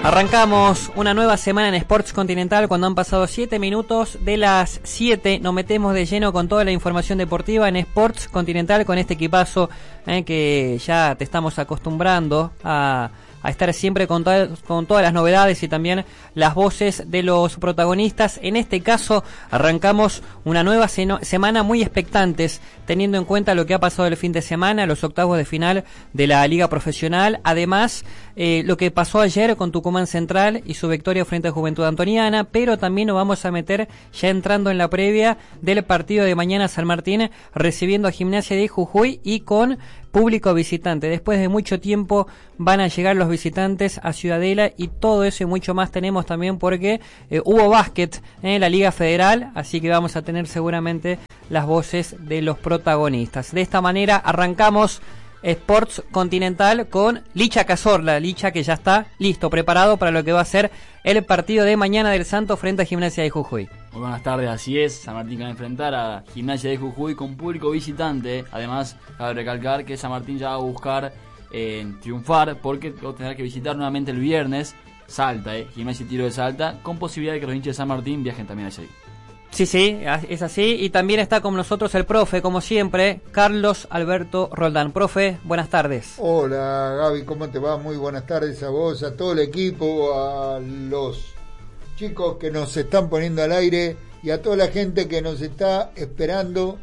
Arrancamos una nueva semana en Sports Continental cuando han pasado 7 minutos de las 7. Nos metemos de lleno con toda la información deportiva en Sports Continental con este equipazo que ya te estamos acostumbrando a estar siempre con todas las novedades y también las voces de los protagonistas. En este caso arrancamos una nueva semana muy expectantes, teniendo en cuenta lo que ha pasado el fin de semana, los octavos de final de la Liga Profesional, además lo que pasó ayer con Tucumán Central y su victoria frente a Juventud Antoniana, pero también nos vamos a meter ya entrando en la previa del partido de mañana San Martín recibiendo a Gimnasia de Jujuy y con público visitante. Después de mucho tiempo van a llegar los visitantes a Ciudadela y todo eso y mucho más tenemos también porque hubo básquet en la Liga Federal, así que vamos a tener seguramente las voces de los protagonistas. De esta manera arrancamos Sports Continental con Licha Cazorla, Licha que ya está listo, preparado para lo que va a ser el partido de mañana del Santo frente a Gimnasia de Jujuy. Muy buenas tardes, así es, San Martín que va a enfrentar a Gimnasia de Jujuy con público visitante. Además, cabe recalcar que San Martín ya va a buscar triunfar porque va a tener que visitar nuevamente el viernes Salta, Gimnasia y Tiro de Salta, con posibilidad de que los hinchas de San Martín viajen también hacia ahí. Sí, es así. Y también está con nosotros el profe, como siempre, Carlos Alberto Roldán. Profe, buenas tardes. Hola Gaby, ¿cómo te va? Muy buenas tardes a vos, a todo el equipo, a los chicos que nos están poniendo al aire y a toda la gente que nos está esperando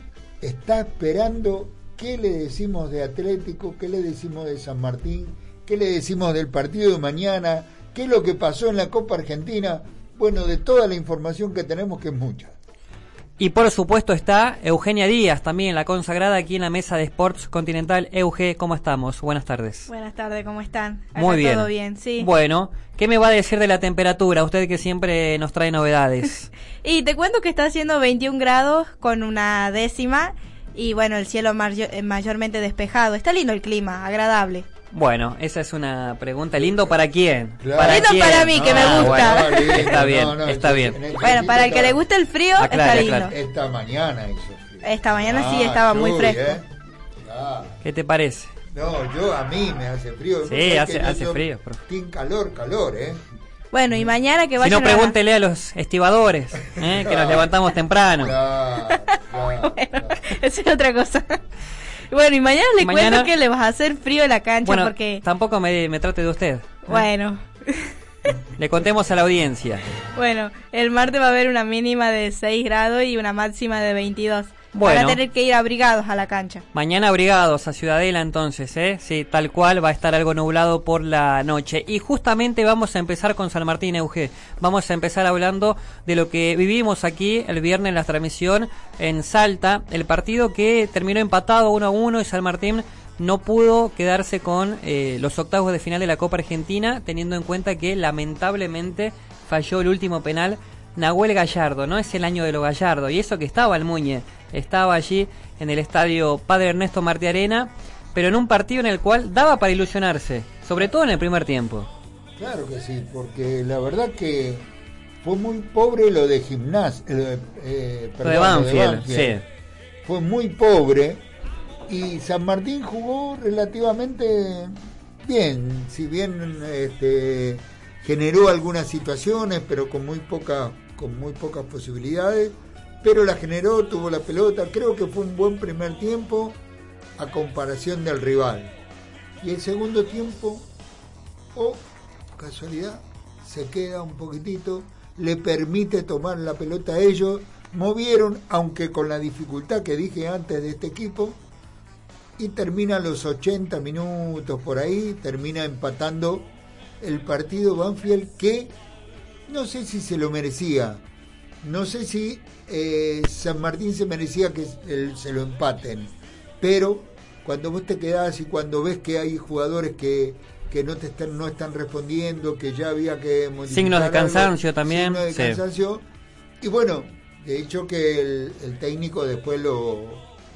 qué le decimos de Atlético, qué le decimos de San Martín, qué le decimos del partido de mañana, qué es lo que pasó en la Copa Argentina. Bueno, de toda la información que tenemos, que es mucha. Y por supuesto está Eugenia Díaz, también la consagrada aquí en la mesa de Sports Continental. Euge, ¿cómo estamos? Buenas tardes. Buenas tardes, ¿cómo están? Acá muy bien. Todo bien, sí. Bueno, ¿qué me va a decir de la temperatura? Usted que siempre nos trae novedades. Y te cuento que está haciendo 21 grados con una décima y bueno, el cielo mayormente despejado. Está lindo el clima, agradable. Bueno, esa es una pregunta. ¿Lindo para quién? Claro. Lindo quién? para mí, que me gusta. Bueno, está bien, está bien. Bueno, para el que le guste el frío, está lindo. Claro. Esta mañana hizo frío. Esta mañana sí estaba muy fresco. ¿Qué te parece? No, a mí me hace frío. Sí, hace frío. Tiene calor, Bueno, y mañana que vayan si no, pregúntele a los estibadores, que nos levantamos temprano. Bueno, esa es otra cosa. Bueno, y mañana cuento que le vas a hacer frío en la cancha, bueno, porque tampoco me trate de usted. Bueno. Le contemos a la audiencia. Bueno, el martes va a haber una mínima de 6 grados y una máxima de 22. Bueno, van a tener que ir abrigados a la cancha. Mañana abrigados a Ciudadela entonces, Sí, tal cual, va a estar algo nublado por la noche. Y justamente vamos a empezar con San Martín, Euge. Vamos a empezar hablando de lo que vivimos aquí el viernes en la transmisión en Salta. El partido que terminó empatado 1-1 y San Martín no pudo quedarse con los octavos de final de la Copa Argentina, teniendo en cuenta que lamentablemente falló el último penal Nahuel Gallardo. No es el año de lo Gallardo, y eso que estaba el Muñe, estaba allí en el estadio Padre Ernesto Martiarena, pero en un partido en el cual daba para ilusionarse, sobre todo en el primer tiempo. Claro que sí, porque la verdad que fue muy pobre lo de Gimnasia, lo de Banfield, sí. Fue muy pobre y San Martín jugó relativamente bien, si bien generó algunas situaciones, pero con muy pocas posibilidades, pero la generó, tuvo la pelota. Creo que fue un buen primer tiempo a comparación del rival. Y el segundo tiempo, casualidad, se queda un poquitito, le permite tomar la pelota a ellos, movieron, aunque con la dificultad que dije antes de este equipo, y termina los 80 minutos por ahí, termina empatando el partido Banfield, que no sé si se lo merecía, no sé si San Martín se merecía que se lo empaten, pero cuando vos te quedás y cuando ves que hay jugadores que no están respondiendo, que ya había que modificar signos de cansancio algo, también, signos de cansancio, y bueno, de hecho que el técnico después lo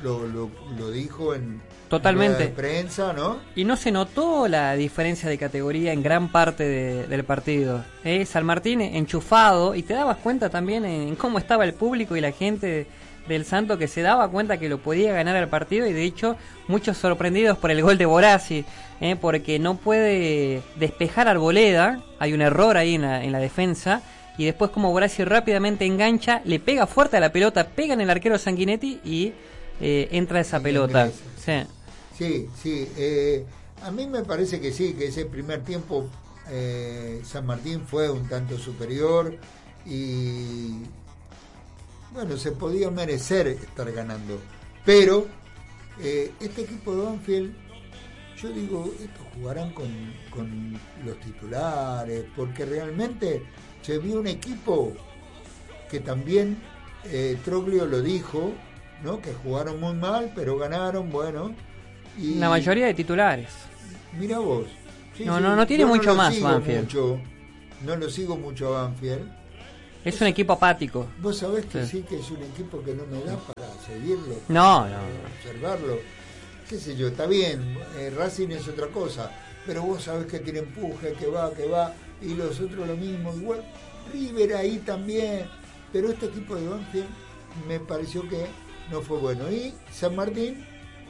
dijo en totalmente de prensa, ¿no? Y no se notó la diferencia de categoría en gran parte del partido. San Martín enchufado, y te dabas cuenta también en cómo estaba el público y la gente del Santo, que se daba cuenta que lo podía ganar el partido, y de hecho muchos sorprendidos por el gol de Borassi, porque no puede despejar a Arboleda, hay un error ahí en la defensa, y después como Borassi rápidamente engancha, le pega fuerte a la pelota, pega en el arquero Sanguinetti y entra esa pelota. Sí. A mí me parece que sí, que ese primer tiempo San Martín fue un tanto superior y bueno, se podía merecer estar ganando, pero este equipo de Banfield, yo digo, estos jugarán con los titulares, porque realmente se vio un equipo que también Troglio lo dijo, ¿no? Que jugaron muy mal, pero ganaron, bueno. Y la mayoría de titulares. Mira vos. Sí, no tiene mucho más Banfield. No lo sigo mucho a Banfield. Es un equipo apático. Vos sabés que sí, que es un equipo que no me da para seguirlo. No. Observarlo. Qué sé yo, está bien, Racing es otra cosa, pero vos sabés que tiene empuje, que va, y los otros lo mismo, igual. River ahí también, pero este equipo de Banfield me pareció que no fue bueno. Y San Martín,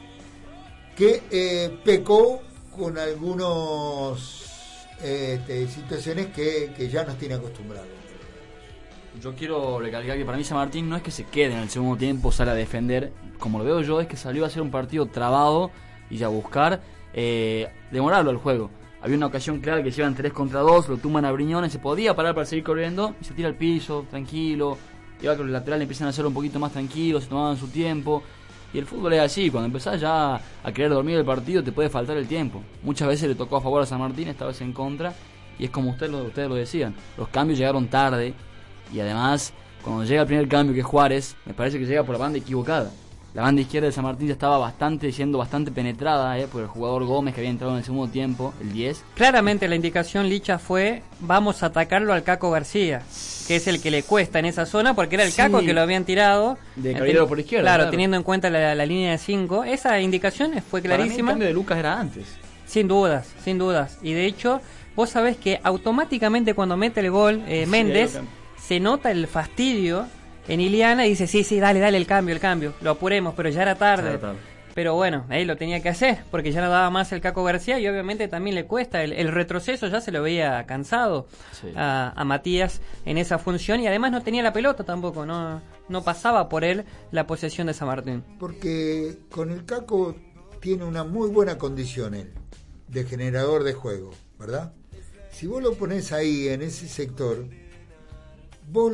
que pecó con algunas situaciones que ya nos tiene acostumbrados. Yo quiero recalcar que para mí San Martín no es que se quede en el segundo tiempo, sale a defender, como lo veo yo, es que salió a hacer un partido trabado y a buscar demorarlo al juego. Había una ocasión clara que llevan 3 contra 2, lo tumban a Briñones, se podía parar para seguir corriendo y se tira al piso, tranquilo, y va con los laterales empiezan a hacerlo un poquito más tranquilos, se tomaban su tiempo. Y el fútbol es así, cuando empezás ya a querer dormir el partido te puede faltar el tiempo. Muchas veces le tocó a favor a San Martín, esta vez en contra, y es como ustedes lo decían, los cambios llegaron tarde, y además cuando llega el primer cambio, que es Juárez, me parece que llega por la banda equivocada. La banda izquierda de San Martín ya estaba siendo bastante penetrada por el jugador Gómez, que había entrado en el segundo tiempo, el 10. Claramente la indicación, Licha, fue: vamos a atacarlo al Caco García, que es el que le cuesta en esa zona, porque era el Caco que lo habían tirado de carrilero por izquierda. Claro, teniendo en cuenta la línea de 5. Esa indicación fue clarísima. Para mí el cambio de Lucas era antes. Sin dudas. Y de hecho, vos sabés que automáticamente cuando mete el gol Méndez, se nota el fastidio en Iliana y dice, sí, dale el cambio, lo apuremos, pero ya era tarde. Pero bueno, ahí lo tenía que hacer, porque ya no daba más el Caco García, y obviamente también le cuesta, el retroceso ya se lo veía cansado a Matías en esa función, y además no tenía la pelota tampoco, no pasaba por él la posesión de San Martín. Porque con el Caco tiene una muy buena condición él, de generador de juego, ¿verdad? Si vos lo ponés ahí en ese sector, vos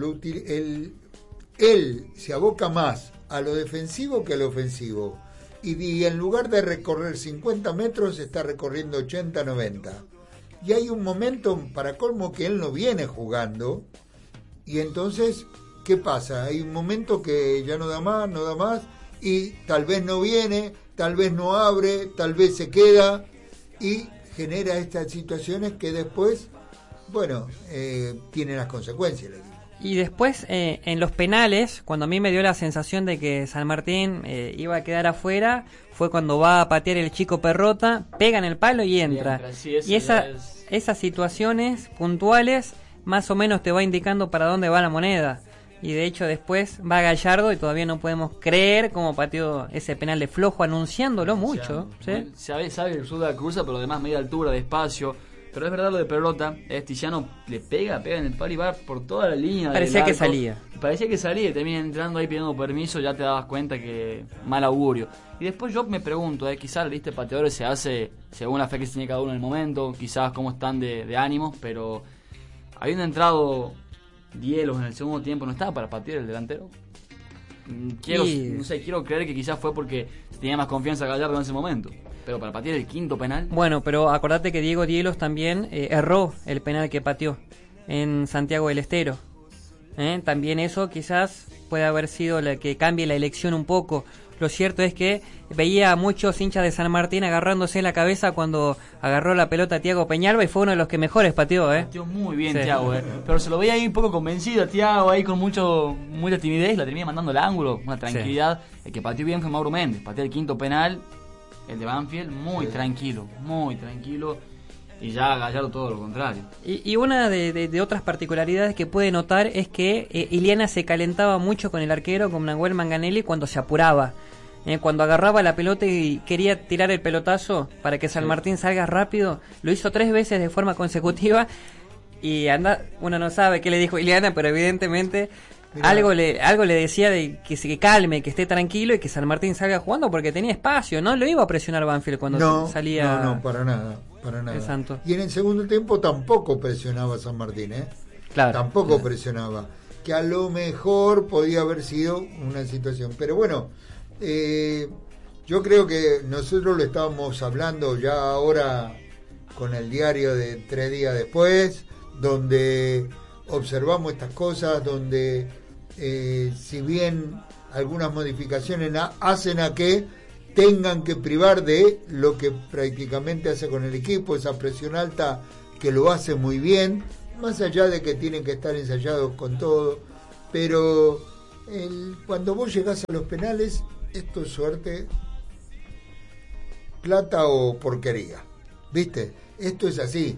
él se aboca más a lo defensivo que a lo ofensivo, y en lugar de recorrer 50 metros está recorriendo 80, 90, y hay un momento para colmo que él no viene jugando, y entonces ¿qué pasa? Hay un momento que ya no da más, y tal vez no viene, tal vez no abre, tal vez se queda, y genera estas situaciones que después, bueno, tienen las consecuencias. Y después, en los penales, cuando a mí me dio la sensación de que San Martín iba a quedar afuera, fue cuando va a patear el chico Perrota, pega en el palo y entra. Sí, y esas situaciones puntuales más o menos te va indicando para dónde va la moneda. Y de hecho después va Gallardo y todavía no podemos creer cómo pateó ese penal de flojo, anunciándolo mucho. ¿Sí? Sabe el sur de la cruza, pero además media altura, despacio. Pero es verdad lo de Perrota, Tiziano le pega en el palo y va por toda la línea. Parecía que salía. Y termina entrando ahí pidiendo permiso, ya te dabas cuenta que mal augurio. Y después yo me pregunto, quizás la lista de pateadores se hace según la fe que tiene cada uno en el momento, quizás cómo están de ánimos, pero habiendo entrado Dielos en el segundo tiempo, ¿no estaba para patear el delantero? Quiero creer que quizás fue porque tenía más confianza Gallardo en ese momento. Pero para patear el quinto penal. Bueno, pero acordate que Diego Dielos también erró el penal que pateó en Santiago del Estero. También eso quizás puede haber sido la que cambie la elección un poco. Lo cierto es que veía a muchos hinchas de San Martín agarrándose la cabeza cuando agarró la pelota a Thiago Peñalba, y fue uno de los que mejores pateó. Pateó muy bien, sí. Thiago, pero se lo veía ahí un poco convencido a Thiago, ahí con mucha timidez, la termina mandando al ángulo, una tranquilidad. Sí. El que pateó bien fue Mauro Méndez, pateó el quinto penal. El de Banfield, muy tranquilo. Y ya Gallardo todo lo contrario. Y una de otras particularidades que puede notar es que Iliana se calentaba mucho con el arquero, con Nahuel Manganelli, cuando se apuraba. Cuando agarraba la pelota y quería tirar el pelotazo para que San Martín salga rápido, lo hizo 3 veces de forma consecutiva. Y uno no sabe qué le dijo Iliana, pero evidentemente algo le decía de que se calme, que esté tranquilo y que San Martín salga jugando porque tenía espacio. No lo iba a presionar Banfield cuando salía. No, para nada. El Santo. Y en el segundo tiempo tampoco presionaba a San Martín, Claro. Tampoco presionaba. Que a lo mejor podía haber sido una situación. Pero bueno, yo creo que nosotros lo estábamos hablando ya ahora con el diario de 3 días después, donde observamos estas cosas, donde si bien algunas modificaciones hacen a que tengan que privar de lo que prácticamente hace con el equipo, esa presión alta que lo hace muy bien, más allá de que tienen que estar ensayados con todo, pero cuando vos llegás a los penales, esto es suerte, plata o porquería, ¿viste? Esto es así.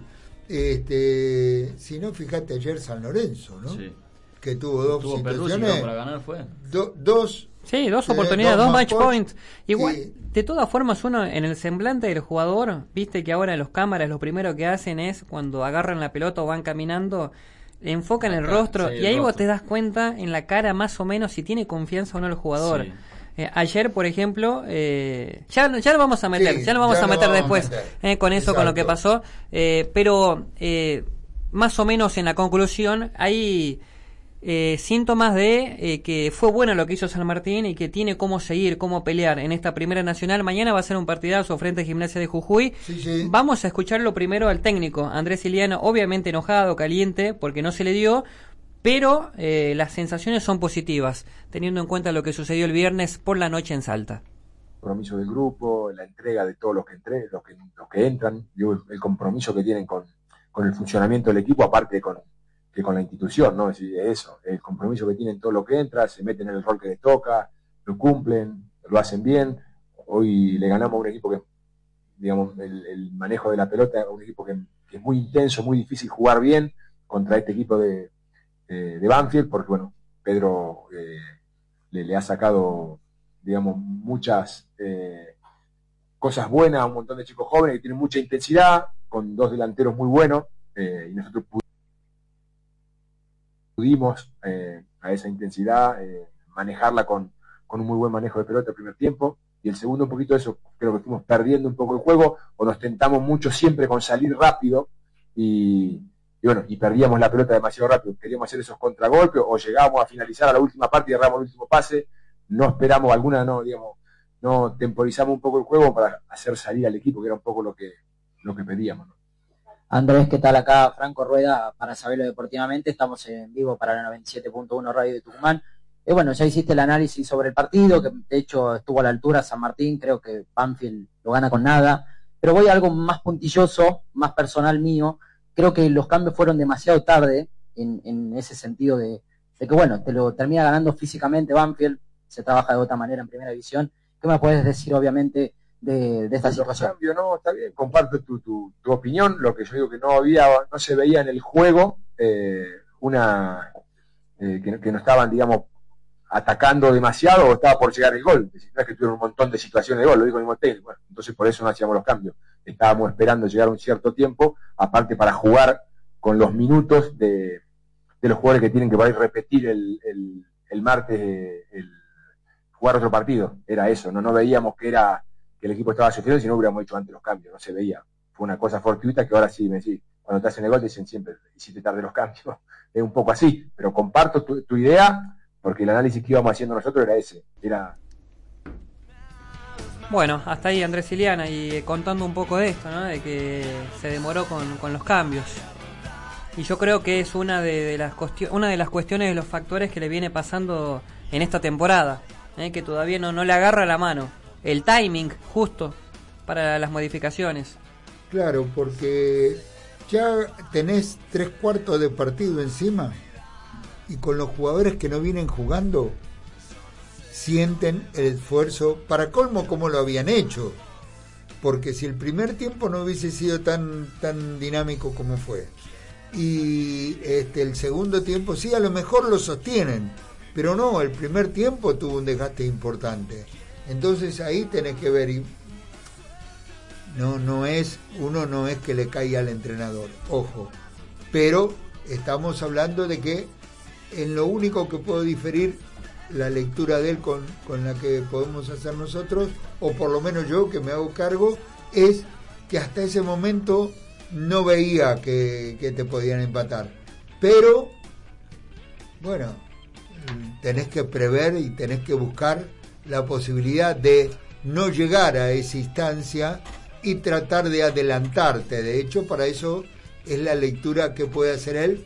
Si no, fíjate ayer San Lorenzo, ¿no? Sí. Que tuvo 2 situaciones. Para ganar fue. Dos oportunidades, 2 match points. Igual, de todas formas, uno en el semblante del jugador, viste que ahora los cámaras lo primero que hacen es cuando agarran la pelota o van caminando, enfocan el rostro y ahí vos te das cuenta en la cara más o menos si tiene confianza o no el jugador. Sí. Ayer, por ejemplo, ya lo vamos a meter, ya lo vamos a meter después con eso, exacto, con lo que pasó, pero más o menos en la conclusión hay síntomas de que fue bueno lo que hizo San Martín y que tiene cómo seguir, cómo pelear en esta primera nacional. Mañana va a ser un partidazo frente a Gimnasia de Jujuy. Sí. Vamos a escucharlo primero al técnico Andrés Iliana, obviamente enojado, caliente, porque no se le dio, pero las sensaciones son positivas, teniendo en cuenta lo que sucedió el viernes por la noche en Salta. El compromiso del grupo, la entrega de todos los que entran, el compromiso que tienen con el funcionamiento del equipo, aparte que con la institución, ¿no? Es decir, eso, el compromiso que tienen todos los que entran, se meten en el rol que les toca, lo cumplen, lo hacen bien. Hoy le ganamos a un equipo que, digamos, el manejo de la pelota, un equipo que es muy intenso, muy difícil jugar bien contra este equipo de Banfield, porque bueno, Pedro le ha sacado, digamos, muchas cosas buenas a un montón de chicos jóvenes que tienen mucha intensidad, con 2 delanteros muy buenos, y nosotros pudimos a esa intensidad manejarla con un muy buen manejo de pelota el primer tiempo, y el segundo un poquito de eso, creo que fuimos perdiendo un poco el juego, o nos tentamos mucho siempre con salir rápido, y bueno, y perdíamos la pelota demasiado rápido. Queríamos hacer esos contragolpes o llegábamos a finalizar a la última parte y erramos el último pase, no esperamos no temporizamos un poco el juego para hacer salir al equipo, que era un poco lo que pedíamos, ¿no? Andrés, ¿qué tal? Acá Franco Rueda para Saberlo Deportivamente, estamos en vivo para la 97.1 Radio de Tucumán. Bueno, ya hiciste el análisis sobre el partido, que de hecho estuvo a la altura San Martín, creo que Banfield lo gana con nada, pero voy a algo más puntilloso, más personal mío. Creo que los cambios fueron demasiado tarde en ese sentido de que, bueno, te lo termina ganando físicamente Banfield, se trabaja de otra manera en primera división. ¿Qué me puedes decir, obviamente, de esta situación? Cambio, no, está bien, comparto tu opinión. Lo que yo digo que no se veía en el juego que no estaban, digamos, atacando demasiado o estaba por llegar el gol. Es decir, no es que tuvieron un montón de situaciones de gol, lo dijo el mismo técnico. Bueno, entonces por eso no hacíamos los cambios. Estábamos esperando llegar a un cierto tiempo, aparte para jugar con los minutos de los jugadores que tienen que poder repetir el martes, jugar otro partido. Era eso, no veíamos que el equipo estaba sufriendo, si no hubiéramos hecho antes los cambios, no se veía. Fue una cosa fortuita que ahora sí me decís, cuando te hacen el gol te dicen siempre, hiciste tarde los cambios. Es un poco así, pero comparto tu idea, porque el análisis que íbamos haciendo nosotros era ese. Bueno, hasta ahí Andrés Iliana, y contando un poco de esto, ¿no? De que se demoró con los cambios. Y yo creo que es una de las cuestiones de los factores que le viene pasando en esta temporada, que todavía no le agarra la mano. El timing justo para las modificaciones. Claro, porque ya tenés 3/4 de partido encima y con los jugadores que no vienen jugando sienten el esfuerzo, para colmo como lo habían hecho, porque si el primer tiempo no hubiese sido tan dinámico como fue, y el segundo tiempo sí, a lo mejor lo sostienen, pero no, el primer tiempo tuvo un desgaste importante. Entonces ahí tenés que ver, y no es que le caiga al entrenador, ojo, pero estamos hablando de que en lo único que puedo diferir la lectura de él con la que podemos hacer nosotros, o por lo menos yo que me hago cargo, es que hasta ese momento no veía que te podían empatar, pero bueno, tenés que prever y tenés que buscar la posibilidad de no llegar a esa instancia y tratar de adelantarte. De hecho, para eso es la lectura que puede hacer él,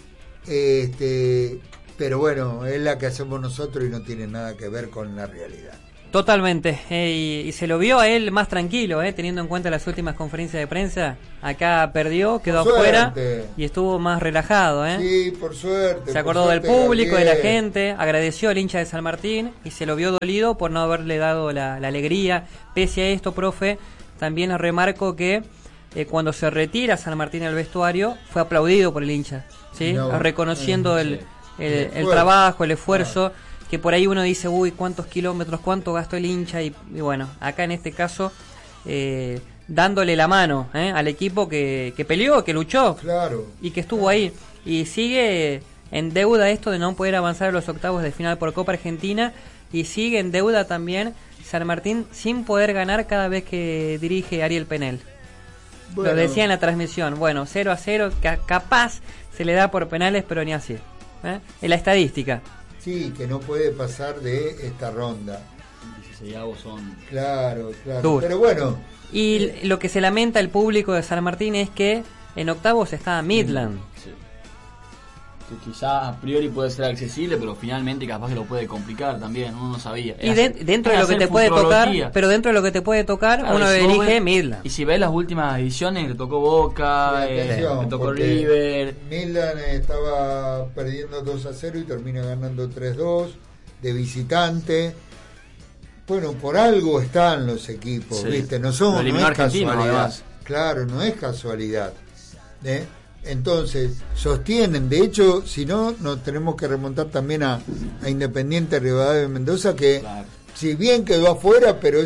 pero bueno, es la que hacemos nosotros y no tiene nada que ver con la realidad. Totalmente, y se lo vio a él más tranquilo, teniendo en cuenta las últimas conferencias de prensa. Acá perdió, quedó afuera y estuvo más relajado. Sí, por suerte. Se acordó del público, de la gente, agradeció al hincha de San Martín y se lo vio dolido por no haberle dado la alegría. Pese a esto, profe, también le remarco que cuando se retira San Martín del vestuario fue aplaudido por el hincha, ¿sí? Reconociendo el trabajo, el esfuerzo. Que por ahí uno dice, uy, cuántos kilómetros, cuánto gastó el hincha, y bueno, acá en este caso dándole la mano al equipo que peleó, que luchó, claro, y que estuvo ahí, y sigue en deuda esto de no poder avanzar a los octavos de final por Copa Argentina, y sigue en deuda también San Martín sin poder ganar cada vez que dirige Ariel Penel. Bueno. Lo decía en la transmisión, bueno, 0-0, capaz se le da por penales, pero ni así, en la estadística. Sí, que no puede pasar de esta ronda. 16avos son... Claro. Duro. Pero bueno. Y lo que se lamenta el público de San Martín es que en octavos está Midland. Sí. Que quizás a priori puede ser accesible, pero finalmente capaz que lo puede complicar también, uno no sabía. Y dentro de lo que te puede tocar, pero dentro de lo que te puede tocar, claro, uno dirige Midland. Y si ves las últimas ediciones, le tocó Boca, le tocó River. Midland estaba perdiendo 2-0 y termina ganando 3-2 de visitante. Bueno, por algo están los equipos, sí. ¿Viste? No es casualidad. Además. Claro, no es casualidad. Entonces, sostienen, de hecho, si no, nos tenemos que remontar también a Independiente Rivadavia de Mendoza, que claro, si bien quedó afuera, pero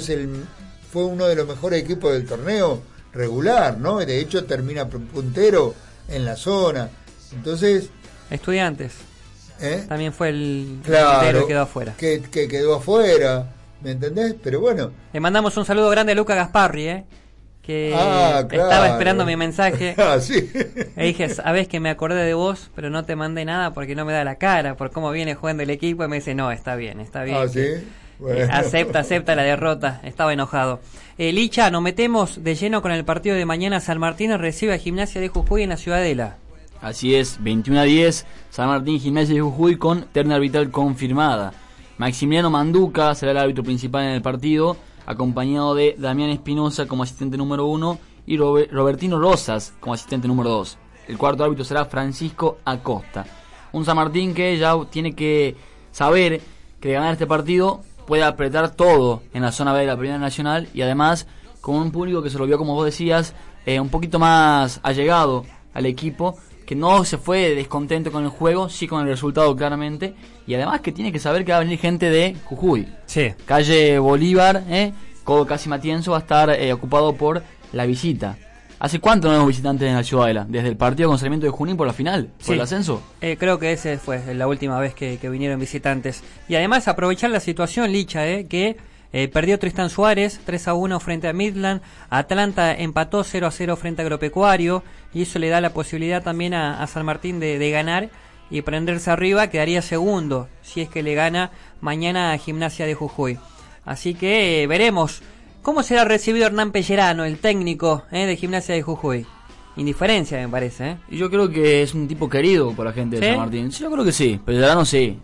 fue uno de los mejores equipos del torneo regular, ¿no? De hecho, termina puntero en la zona. Entonces... Estudiantes. También fue el claro, puntero que quedó afuera. Que quedó afuera, ¿me entendés? Pero bueno. Le mandamos un saludo grande a Luca Gasparri, que claro, estaba esperando mi mensaje. Sí. Le dije, sabés que me acordé de vos, pero no te mandé nada porque no me da la cara por cómo viene jugando el equipo. Y me dice, no, está bien. ¿Sí? Bueno. Acepta la derrota, estaba enojado. Licha, nos metemos de lleno con el partido de mañana. San Martín recibe a Gimnasia de Jujuy en la Ciudadela. Así es, 21-10, San Martín, Gimnasia de Jujuy con terna arbitral confirmada. Maximiliano Manduca será el árbitro principal en el partido, acompañado de Damián Espinosa como asistente número 1 y Robertino Rosas como asistente número 2. El cuarto árbitro será Francisco Acosta. Un San Martín que ya tiene que saber que de ganar este partido puede apretar todo en la zona B de la Primera Nacional, y además con un público que se lo vio, como vos decías, un poquito más allegado al equipo, que no se fue descontento con el juego, sí con el resultado claramente, y además que tiene que saber que va a venir gente de Jujuy. Sí. Calle Bolívar, Codo Casi Matienzo va a estar ocupado por la visita. ¿Hace cuánto no vemos visitantes en la Ciudadela? ¿Desde el partido con Sarmiento de Junín por la final? ¿Por el ascenso? Creo que ese fue la última vez que vinieron visitantes. Y además aprovechar la situación, Licha, que perdió Tristán Suárez 3-1 frente a Midland. Atlanta empató 0-0 frente a Agropecuario, y eso le da la posibilidad también a San Martín de ganar y prenderse arriba. Quedaría segundo si es que le gana mañana a Gimnasia de Jujuy. Así que veremos cómo será recibido Hernán Pellerano, el técnico de Gimnasia de Jujuy. Indiferencia, me parece. Y yo creo que es un tipo querido por la gente de San Martín. Sí, yo creo que sí, Pellerano sí.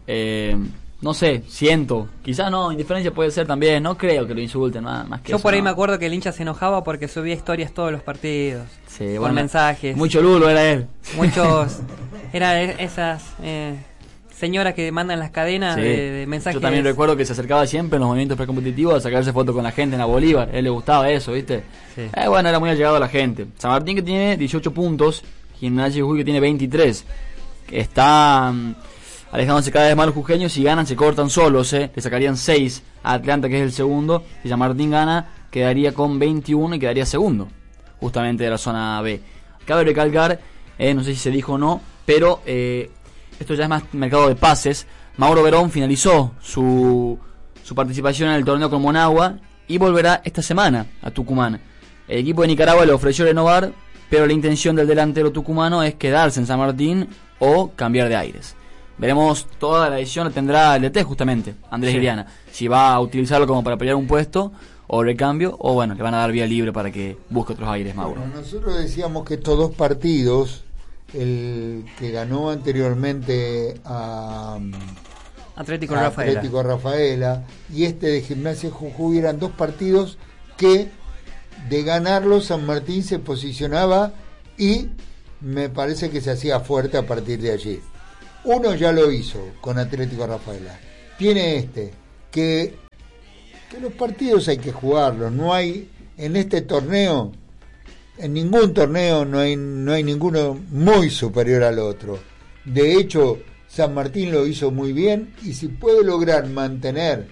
No sé, siento. Quizás no, indiferencia puede ser también. No creo que lo insulten, más que yo eso, por ahí no. Me acuerdo que el hincha se enojaba porque subía historias todos los partidos. Sí, con mensajes. Mucho lulo era él. Muchos. Era esas señoras que mandan las cadenas Sí. de mensajes. Yo también recuerdo que se acercaba siempre en los movimientos precompetitivos a sacarse fotos con la gente en la Bolívar. A él le gustaba eso, ¿viste? Sí. Bueno, era muy allegado a la gente. San Martín, que tiene 18 puntos, Gimnasia de Jujuy, que tiene 23. Que está alejándose cada vez más los jujeños. Si ganan, se cortan solos, le sacarían 6 a Atlanta, que es el segundo. Si San Martín gana, quedaría con 21 y quedaría segundo, justamente de la zona B. Cabe recalcar, no sé si se dijo o no, pero esto ya es más mercado de pases. Mauro Verón finalizó su participación en el torneo con Monagua y volverá esta semana a Tucumán. El equipo de Nicaragua le ofreció renovar, pero la intención del delantero tucumano es quedarse en San Martín o cambiar de aires. Veremos, toda la decisión la tendrá el DT, justamente, Andrés Iriana, si va a utilizarlo como para pelear un puesto o recambio, o bueno, le van a dar vía libre para que busque otros aires, Mauro. Bueno, nosotros decíamos que estos 2 partidos, el que ganó anteriormente a Atlético Rafaela y este de Gimnasia de Jujuy, eran 2 partidos que de ganarlo San Martín se posicionaba y me parece que se hacía fuerte a partir de allí. Uno ya lo hizo con Atlético Rafaela. Tiene que los partidos hay que jugarlos. No hay en este torneo, en ningún torneo no hay ninguno muy superior al otro. De hecho, San Martín lo hizo muy bien, y si puede lograr mantener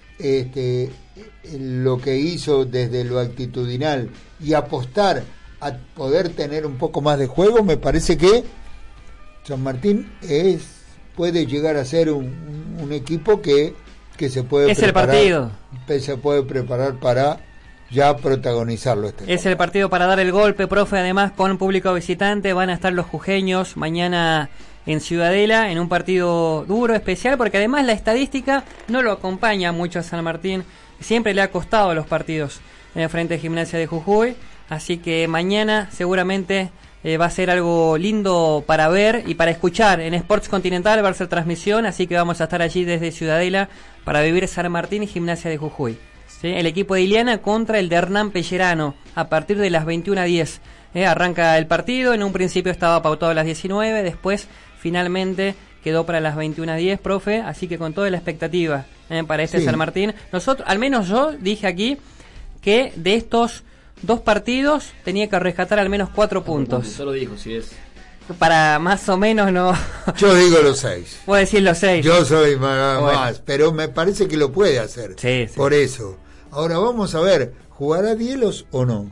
lo que hizo desde lo actitudinal y apostar a poder tener un poco más de juego, me parece que San Martín puede llegar a ser un equipo que se puede se puede preparar para ya protagonizarlo. Es el partido para dar el golpe, profe. Además, con público visitante van a estar los jujeños mañana en Ciudadela, en un partido duro, especial, porque además la estadística no lo acompaña mucho a San Martín. Siempre le ha costado los partidos frente a Gimnasia de Jujuy, así que mañana seguramente va a ser algo lindo para ver y para escuchar. En Sports Continental va a ser transmisión, así que vamos a estar allí desde Ciudadela para vivir San Martín y Gimnasia de Jujuy. ¿Sí? El equipo de Iliana contra el de Hernán Pellerano a partir de las 21:10. Arranca el partido, en un principio estaba pautado a las 19, después finalmente quedó para las 21:10, profe, así que con toda la expectativa para este San Martín. Nosotros, al menos yo dije aquí que de estos 2 partidos tenía que rescatar al menos 4 puntos. Eso lo dijo, si es. Para más o menos no. Yo digo los 6. Puedo decir los 6. Yo soy más, pero me parece que lo puede hacer. Sí. Por eso. Ahora vamos a ver, ¿jugará Dielos o no?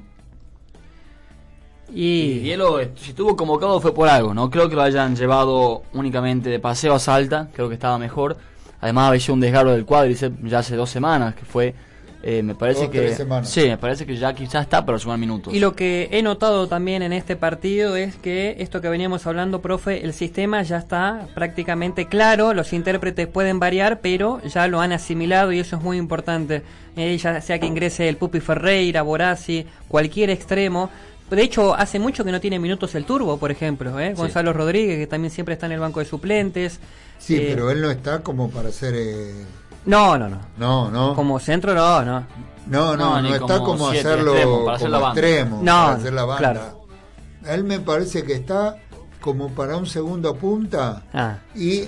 Y Dielo, si estuvo convocado fue por algo, no creo que lo hayan llevado únicamente de paseo a Salta, creo que estaba mejor. Además había un desgarro del cuádriceps ya hace 2 semanas, que fue, me parece que sí, me parece que ya quizás está para sumar minutos. Y lo que he notado también en este partido es que esto que veníamos hablando, profe, el sistema ya está prácticamente claro, los intérpretes pueden variar, pero ya lo han asimilado y eso es muy importante. Ya sea que ingrese el Pupi Ferreira, Borazzi, cualquier extremo. De hecho, hace mucho que no tiene minutos el Turbo, por ejemplo, Gonzalo Rodríguez, que también siempre está en el banco de suplentes. Sí, pero él no está como para ser... No. Como centro, no. No está como hacerlo extremo, para como extremo, no, para hacer la banda. Claro. Él me parece que está como para un segundo punta y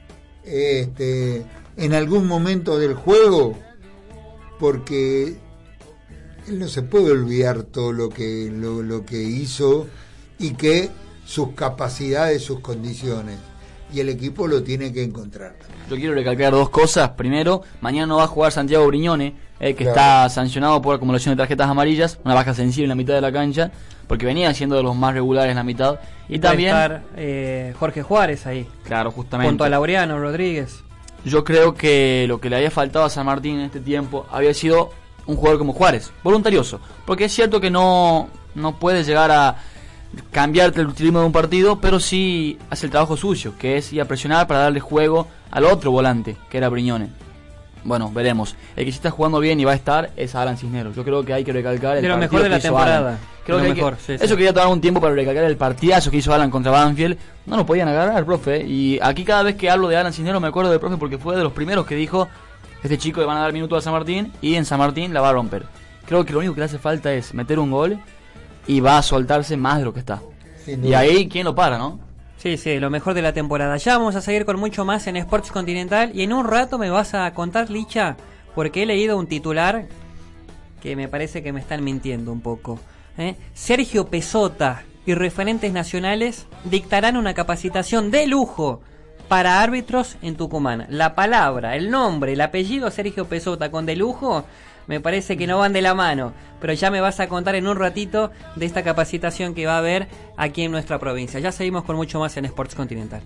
en algún momento del juego, porque él no se puede olvidar todo lo que hizo y que sus capacidades, sus condiciones, y el equipo lo tiene que encontrar. Yo quiero recalcar 2 cosas. Primero, mañana no va a jugar Santiago Briñone, que está sancionado por acumulación de tarjetas amarillas, una baja sensible en la mitad de la cancha, porque venía siendo de los más regulares en la mitad. Y también estar Jorge Juárez ahí. Claro, justamente. Junto a Laureano Rodríguez. Yo creo que lo que le había faltado a San Martín en este tiempo había sido un jugador como Juárez, voluntarioso, porque es cierto que no puede llegar a cambiarte el ritmo de un partido, pero sí hace el trabajo sucio, que es ir a presionar para darle juego al otro volante, que era Briñone. Bueno, veremos. El que sí está jugando bien y va a estar es Alan Cisneros. Yo creo que hay que recalcar el de lo partido mejor de la que hizo temporada. Alan. Creo que eso quería tomar un tiempo para recalcar el partidazo que hizo Alan contra Banfield. No lo podían agarrar, profe. Y aquí cada vez que hablo de Alan Cisneros me acuerdo del profe, porque fue de los primeros que dijo: este chico le van a dar minutos a San Martín y en San Martín la va a romper. Creo que lo único que le hace falta es meter un gol y va a soltarse más de lo que está. Y ahí, ¿quién lo para, no? Sí, sí, lo mejor de la temporada. Ya vamos a seguir con mucho más en Sports Continental y en un rato me vas a contar, Licha, porque he leído un titular que me parece que me están mintiendo un poco. Sergio Pesota y referentes nacionales dictarán una capacitación de lujo para árbitros en Tucumán. La palabra, el nombre, el apellido Sergio Pesota con de lujo me parece que no van de la mano, pero ya me vas a contar en un ratito de esta capacitación que va a haber aquí en nuestra provincia. Ya seguimos con mucho más en Sports Continental.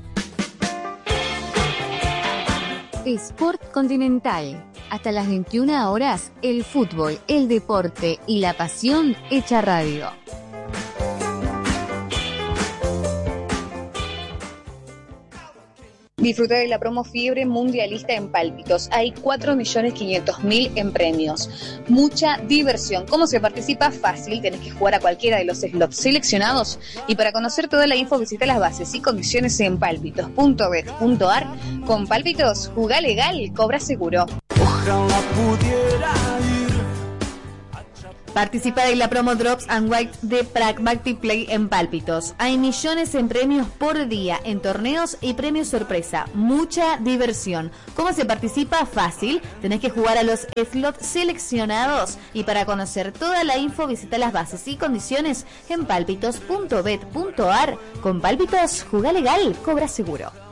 Sport Continental. Hasta las 21 horas, el fútbol, el deporte y la pasión hecha radio. Disfruta de la promo Fiebre Mundialista en Pálpitos. Hay 4.500.000 en premios. Mucha diversión. ¿Cómo se participa? Fácil. Tenés que jugar a cualquiera de los slots seleccionados. Y para conocer toda la info, visita las bases y condiciones en palpitos.bet.ar. Con Pálpitos, jugá legal, cobra seguro. Ojalá pudiera ir. Participa de la promo Drops and Whites de Pragmatic Play en Pálpitos. Hay millones en premios por día, en torneos y premios sorpresa. Mucha diversión. ¿Cómo se participa? Fácil. Tenés que jugar a los slots seleccionados. Y para conocer toda la info, visita las bases y condiciones en palpitos.bet.ar. Con Pálpitos, jugá legal, cobra seguro.